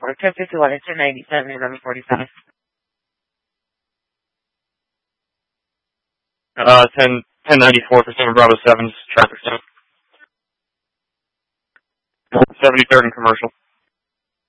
1051 and 1097, November 45. 1094 for San Bravo 7's traffic stop. 73rd and Commercial.